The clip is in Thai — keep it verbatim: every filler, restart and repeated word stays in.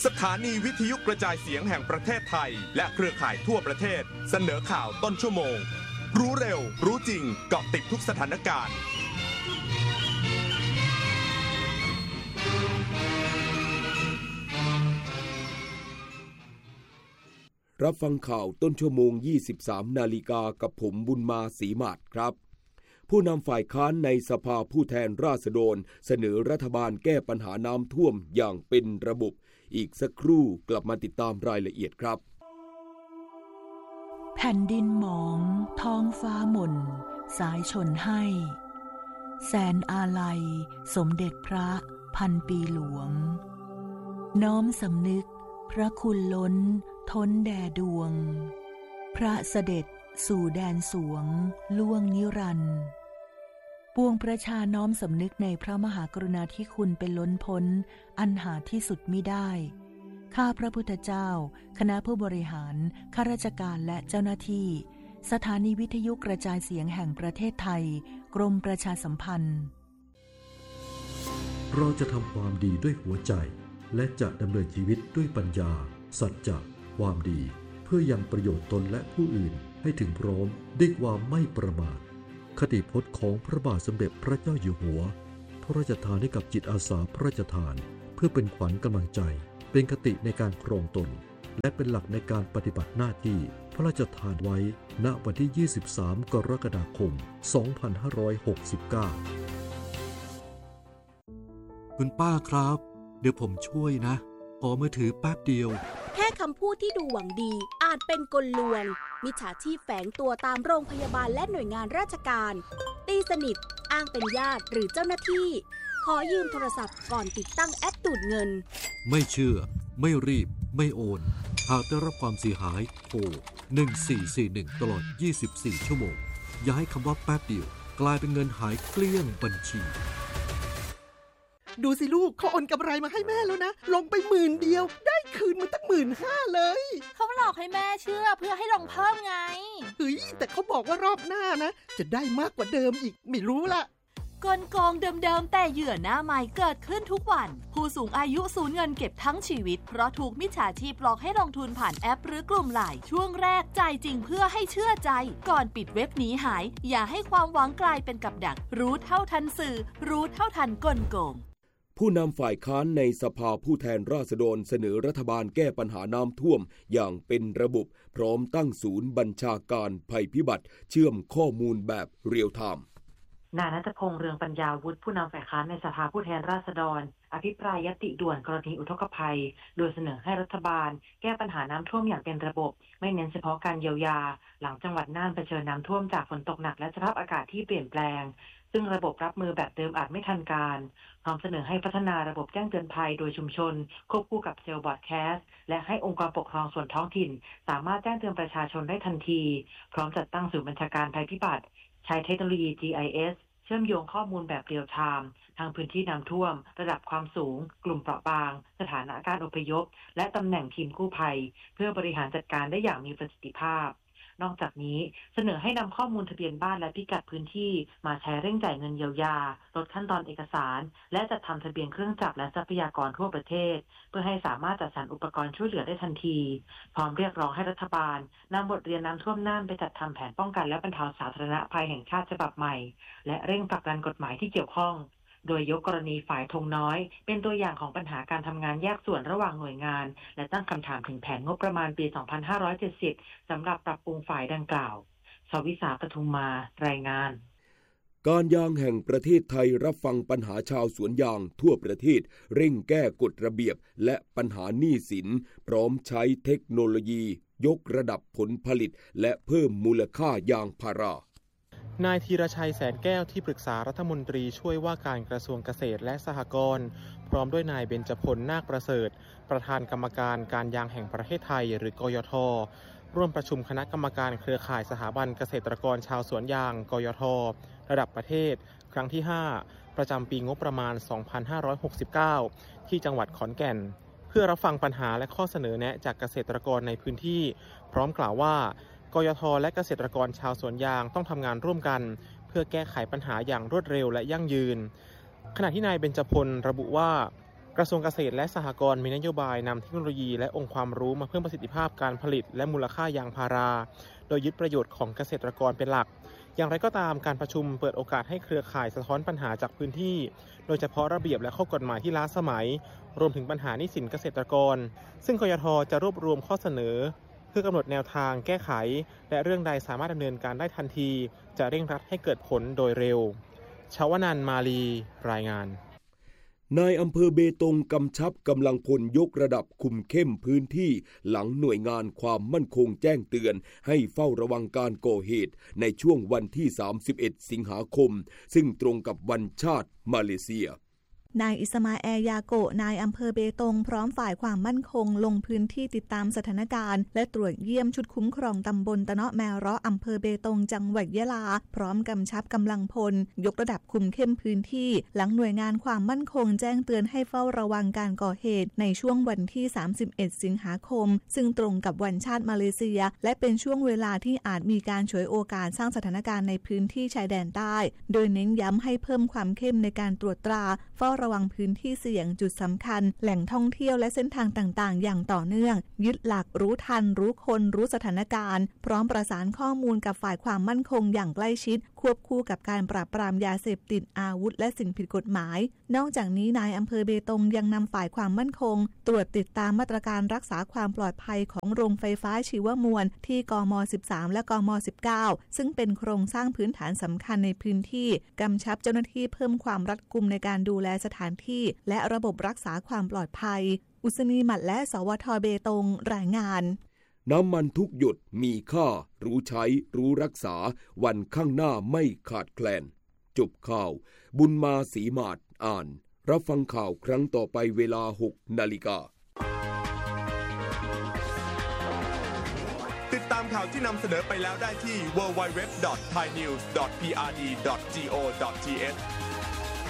สถานีวิทยุกระจายเสียงแห่งประเทศไทยและเครือข่ายทั่วประเทศเสนอข่าวต้นชั่วโมงรู้เร็วรู้จริงเกาะติดทุกสถานการณ์รับฟังข่าวต้นชั่วโมง ยี่สิบสาม นาฬิกากับผมบุญมาศรีมาศครับผู้นำฝ่ายค้านในสภาผู้แทนราษฎรเสนอรัฐบาลแก้ปัญหาน้ำท่วมอย่างเป็นระบบอีกสักครู่กลับมาติดตามรายละเอียดครับแผ่นดินหมองท้องฟ้าหม่นสายชนให้แสนอาลัยสมเด็จพระพันปีหลวงน้อมสำนึกพระคุณล้นท้นแด่ดวงพระเสด็จสู่แดนสวงล่วงนิรันดร์ปวงประชาน้อมสำนึกในพระมหากรุณาธิคุณเป็นล้นพ้นอันหาที่สุดมิได้ข้าพระพุทธเจ้าคณะผู้บริหารข้าราชการและเจ้าหน้าที่สถานีวิทยุกระจายเสียงแห่งประเทศไทยกรมประชาสัมพันธ์เราจะทำความดีด้วยหัวใจและจะดำเนินชีวิตด้วยปัญญาสัจจะความดีเพื่อยังประโยชน์ตนและผู้อื่นให้ถึงพร้อมด้วยความไม่ประมาทคติพจน์ของพระบาทสมเด็จพระเจ้าอยู่หัวพระราชทานให้กับจิตอาสาพระราชทานเพื่อเป็นขวัญกำลังใจเป็นคติในการครองตนและเป็นหลักในการปฏิบัติหน้าที่พระราชทานไว้ณวันที่ยี่สิบสามกรกฎาคมสองพันห้าร้อยหกสิบเก้าคุณป้าครับเดี๋ยวผมช่วยนะขอมือถือแป๊บเดียวแค่คำพูดที่ดูหวังดีอาจเป็นกลลวงมิจฉาชีพแฝงตัวตามโรงพยาบาลและหน่วยงานราชการตีสนิทอ้างเป็นญาติหรือเจ้าหน้าที่ขอยืมโทรศัพท์ก่อนติดตั้งแอปดูดเงินไม่เชื่อไม่รีบไม่โอนหากได้รับความเสียหายโทรหนึ่งสี่สี่หนึ่งตลอดยี่สิบสี่ชั่วโมงอย่าให้คำว่าแป๊บเดียวกลายเป็นเงินหายเกลี้ยงบัญชีดูสิลูกเขาโอนกำไรมาให้แม่แล้วนะลงไปหมื่นเดียวได้คืนมาตั้งหมื่นห้าเลยเขาหลอกให้แม่เชื่อเพื่อให้ลงเพิ่มไงเฮ้ยแต่เขาบอกว่ารอบหน้านะจะได้มากกว่าเดิมอีกไม่รู้ละกลโกงเดิมๆแต่เหยื่อหน้าใหม่เกิดขึ้นทุกวันผู้สูงอายุสูญเงินเก็บทั้งชีวิตเพราะถูกมิจฉาชีพหลอกให้ลงทุนผ่านแอปหรือกลุ่มไลน์ช่วงแรกจ่ายจริงเพื่อให้เชื่อใจก่อนปิดเว็บหนีหายอย่าให้ความหวังกลายเป็นกับดักรู้เท่าทันสื่อรู้เท่าทันกลโกงผู้นำฝ่ายค้านในสภาผู้แทนราษฎรเสนอรัฐบาลแก้ปัญหาน้ำท่วมอย่างเป็นระบบพร้อมตั้งศูนย์บัญชาการภัยพิบัติเชื่อมข้อมูลแบบเรียลไทม์นายณัฐพงษ์เรืองปัญญาวุฒิผู้นำฝ่ายค้านในสภาผู้แทนราษฎรอภิปรายญัตติด่วนกรณีอุทกภัยโดยเสนอให้รัฐบาลแก้ปัญหาน้ำท่วมอย่างเป็นระบบไม่เน้นเฉพาะการเยียวยาหลังจังหวัดน่านเผชิญน้ำท่วมจากฝนตกหนักและสภาพอากาศที่เปลี่ยนแปลงซึ่งระบบรับมือแบบเดิมอาจไม่ทันการพร้อมเสนอให้พัฒนาระบบแจ้งเตือนภัยโดยชุมชนควบคู่กับเซลล์บอร์ดแคสต์และให้องค์กรปกครองส่วนท้องถิ่นสามารถแจ้งเตือนประชาชนได้ทันทีพร้อมจัดตั้งศูนย์บัญชาการภัยพิบัติใช้เทคโนโลยี จี ไอ เอส เชื่อมโยงข้อมูลแบบเรียลไทม์ทางพื้นที่น้ำท่วมระดับความสูงกลุ่มเปราะบางสถานะการอพยพและตำแหน่งทีมกู้ภัยเพื่อบริหารจัดการได้อย่างมีประสิทธิภาพนอกจากนี้เสนอให้นำข้อมูลทะเบียนบ้านและพิกัดพื้นที่มาใช้เร่งจ่ายเงินเยียวยาลดขั้นตอนเอกสารและจัดทำทะเบียนเครื่องจักรและทรัพยากรทั่วประเทศเพื่อให้สามารถจัดสรรอุปกรณ์ช่วยเหลือได้ทันทีพร้อมเรียกร้องให้รัฐบาลนำบทเรียนน้ำท่วมน่านไปจัดทำแผนป้องกันและบรรเทาสาธารณภัยแห่งชาติฉบับใหม่และเร่งผลักดันกฎหมายที่เกี่ยวข้องโดยยกกรณีฝ่ายธงน้อยเป็นตัวอย่างของปัญหาการทำงานแยกส่วนระหว่างหน่วยงานและตั้งคำถามถึงแผนงบประมาณปีสองพันห้าร้อยเจ็ดสิบสำหรับปรับปรุงฝ่ายดังกล่าวสวิสาปทุมมารายงานการยางแห่งประเทศไทยรับฟังปัญหาชาวสวนยางทั่วประเทศเร่งแก้กฎระเบียบและปัญหาหนี้สินพร้อมใช้เทคโนโลยียกระดับผลผลิตและเพิ่มมูลค่ายางพารานายธีรชัยแสนแก้วที่ปรึกษารัฐมนตรีช่วยว่าการกระทรวงเกษตรและสหกรณ์พร้อมด้วยนายเบญจพลนาคประเสริฐประธานกรรมการการยางแห่งประเทศไทยหรือกยท.ร่วมประชุมคณะกรรมการเครือข่ายสถาบันเกษตรกรชาวสวนยางกยท.ระดับประเทศครั้งที่ห้าประจำปีงบประมาณสองพันห้าร้อยหกสิบเก้าที่จังหวัดขอนแก่นเพื่อรับฟังปัญหาและข้อเสนอแนะจากเกษตรกรในพื้นที่พร้อมกล่าวว่ากยท.และเกษตรกรชาวสวนยางต้องทำงานร่วมกันเพื่อแก้ไขปัญหาอย่างรวดเร็วและยั่งยืนขณะที่นายเบญจพลระบุว่ากระทรวงเกษตรและสหกรณ์มีนโยบายนำเทคโนโลยีและองค์ความรู้มาเพิ่มประสิทธิภาพการผลิตและมูลค่ายางพาราโดยยึดประโยชน์ของเกษตรกรเป็นหลักอย่างไรก็ตามการประชุมเปิดโอกาสให้เครือข่ายสะท้อนปัญหาจากพื้นที่โดยเฉพาะระเบียบและข้อกฎหมายที่ล้าสมัยรวมถึงปัญหาหนี้สินเกษตรกรซึ่งกยท.จะรวบรวมข้อเสนอเพื่อกำหนดแนวทางแก้ไขและเรื่องใดสามารถดำเนินการได้ทันทีจะเร่งรัดให้เกิดผลโดยเร็วชวนันท์ มาลีรายงานนายอำเภอเบตงกำชับกำลังพลยกระดับคุมเข้มพื้นที่หลังหน่วยงานความมั่นคงแจ้งเตือนให้เฝ้าระวังการก่อเหตุในช่วงวันที่สามสิบเอ็ดสิงหาคมซึ่งตรงกับวันชาติมาเลเซียนายอิสมาแอล ยาโกะนายอำเภอเบตงพร้อมฝ่ายความมั่นคงลงพื้นที่ติดตามสถานการณ์และตรวจเยี่ยมชุดคุ้มครองตำบลตะเนาะแมเราะอำเภอเบตงจังหวัดยะลาพร้อมกำชับกำลังพลยกระดับคุมเข้มพื้นที่หลังหน่วยงานความมั่นคงแจ้งเตือนให้เฝ้าระวังการก่อเหตุในช่วงวันที่สามสิบเอ็ดสิงหาคมซึ่งตรงกับวันชาติมาเลเซียและเป็นช่วงเวลาที่อาจมีการฉวยโอกาสสร้างสถานการณ์ในพื้นที่ชายแดนใต้โดยเน้นย้ำให้เพิ่มความเข้มในการตรวจตราเฝ้าระวังพื้นที่เสี่ยงจุดสำคัญแหล่งท่องเที่ยวและเส้นทางต่างๆอย่างต่อเนื่องยึดหลักรู้ทันรู้คนรู้สถานการณ์พร้อมประสานข้อมูลกับฝ่ายความมั่นคงอย่างใกล้ชิดควบคู่กับการปราบปรามยาเสพติดอาวุธและสิ่งผิดกฎหมายนอกจากนี้นายอำเภอเบตงยังนำฝ่ายความมั่นคงตรวจติดตามมาตรการรักษาความปลอดภัยของโรงไฟฟ้าชีวมวลที่กม.สิบสามและกม.สิบเก้าซึ่งเป็นโครงสร้างพื้นฐานสำคัญในพื้นที่กำชับเจ้าหน้าที่เพิ่มความรัดกุมในการดูแลสถานที่และระบบรักษาความปลอดภัยอุศนีหมัดและสวท.เบตงรายงานน้ำมันทุกหยดมีค่ารู้ใช้รู้รักษาวันข้างหน้าไม่ขาดแคลนจบข่าวบุญมาศรีมาศอ่านรับฟังข่าวครั้งต่อไปเวลา หกนาฬิกาติดตามข่าวที่นำเสนอไปแล้วได้ที่ ดับเบิลยู ดับเบิลยู ดับเบิลยู ดอท ไทยนิวส์ ดอท พี อาร์ ดี ดอท จี โอ ดอท ที เอช